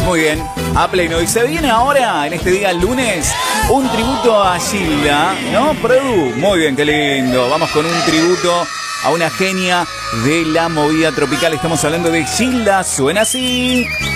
Muy bien, a pleno. Y se viene ahora, en este día lunes, un tributo a Gilda, ¿no, Produ? Muy bien, qué lindo. Vamos con un tributo a una genia de la movida tropical. Estamos hablando de Gilda. Suena así.